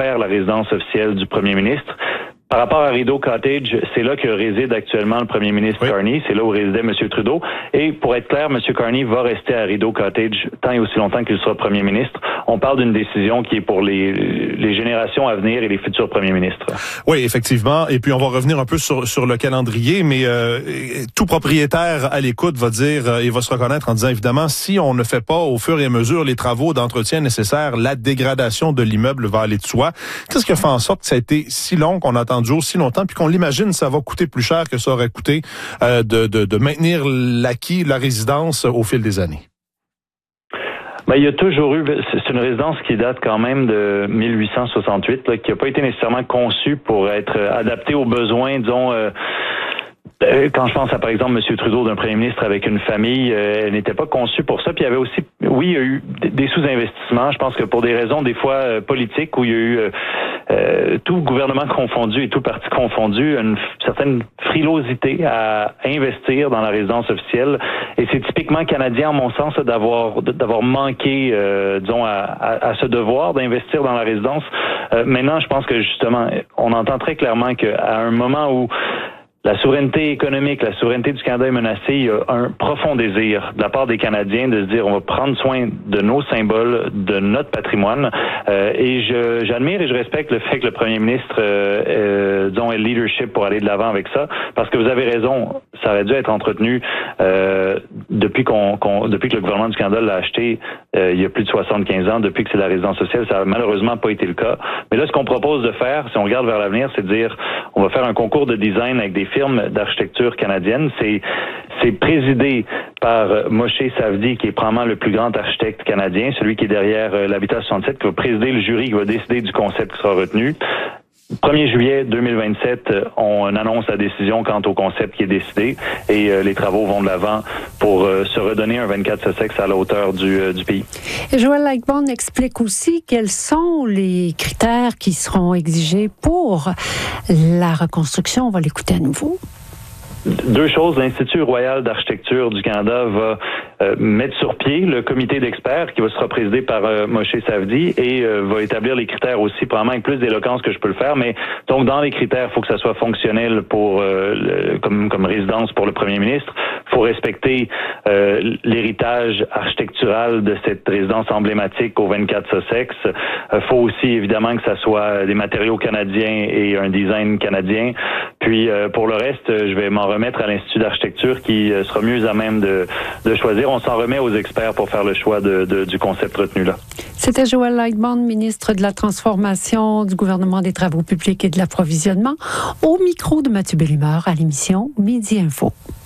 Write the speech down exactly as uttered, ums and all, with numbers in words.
refaire la résidence officielle du premier ministre. Par rapport à Rideau Cottage, c'est là que réside actuellement le premier ministre oui. Carney. C'est là où résidait M. Trudeau. Et pour être clair, M. Carney va rester à Rideau Cottage tant et aussi longtemps qu'il sera premier ministre. On parle d'une décision qui est pour les, les générations à venir et les futurs premiers ministres. Oui, effectivement. Et puis, on va revenir un peu sur, sur le calendrier, mais euh, tout propriétaire à l'écoute va dire euh, et va se reconnaître en disant, évidemment, si on ne fait pas au fur et à mesure les travaux d'entretien nécessaires, la dégradation de l'immeuble va aller de soi. Qu'est-ce qui a fait en sorte que ça a été si long, qu'on a attendu aussi longtemps, puis qu'on l'imagine, ça va coûter plus cher que ça aurait coûté euh, de, de, de maintenir l'acquis, la résidence au fil des années? Ben, il y a toujours eu, c'est une résidence qui date quand même de mille huit cent soixante-huit, là, qui n'a pas été nécessairement conçue pour être adaptée aux besoins, disons, euh, quand je pense à, par exemple, M. Trudeau, d'un premier ministre avec une famille, euh, elle n'était pas conçue pour ça. Puis il y avait aussi, oui, il y a eu des sous-investissements. Je pense que pour des raisons des fois euh, politiques, où il y a eu euh, euh, tout gouvernement confondu et tout parti confondu, une certaine frilosité à investir dans la résidence officielle. Et c'est typiquement canadien, en mon sens, d'avoir d'avoir manqué, euh, disons, à, à, à ce devoir d'investir dans la résidence. Euh, maintenant, je pense que justement, on entend très clairement qu'à un moment où la souveraineté économique, la souveraineté du Canada est menacée, il y a un profond désir de la part des Canadiens de se dire on va prendre soin de nos symboles, de notre patrimoine. Euh, et je, j'admire et je respecte le fait que le premier ministre, euh, euh, disons, ait le leadership pour aller de l'avant avec ça, parce que vous avez raison, ça aurait dû être entretenu euh, depuis qu'on, qu'on depuis que le gouvernement du Canada l'a acheté euh, il y a plus de soixante-quinze ans, depuis que c'est la résidence sociale, ça n'a malheureusement pas été le cas. Mais là, ce qu'on propose de faire, si on regarde vers l'avenir, c'est de dire on va faire un concours de design avec des firme d'architecture canadienne. C'est, c'est présidé par Moshe Savdi, qui est probablement le plus grand architecte canadien, celui qui est derrière euh, l'Habitat soixante-sept, qui va présider le jury, qui va décider du concept qui sera retenu. premier juillet deux mille vingt-sept, on annonce la décision quant au concept qui est décidé et euh, les travaux vont de l'avant pour euh, se redonner un vingt-quatre Sussex à la hauteur du, euh, du pays. Et Joël Lightbourn explique aussi quels sont les critères qui seront exigés pour la reconstruction. On va l'écouter à nouveau. Deux choses. L'Institut royal d'architecture du Canada va euh, mettre sur pied le comité d'experts qui va se présidé par euh, Moshe Savdi et euh, va établir les critères aussi, probablement avec plus d'éloquence que je peux le faire. Mais donc, dans les critères, il faut que ça soit fonctionnel pour euh, le, comme, comme résidence pour le premier ministre. Il faut respecter euh, l'héritage architectural de cette résidence emblématique au vingt-quatre Sussex. Il euh, faut aussi, évidemment, que ça soit des matériaux canadiens et un design canadien. Puis, euh, pour le reste, je vais m'en remettre à l'Institut d'architecture qui euh, sera mieux à même de, de choisir. On s'en remet aux experts pour faire le choix de, de, du concept retenu là. C'était Joël Lightbourn, ministre de la Transformation, du gouvernement des Travaux publics et de l'Approvisionnement, au micro de Mathieu Bellumeur à l'émission Midi Info.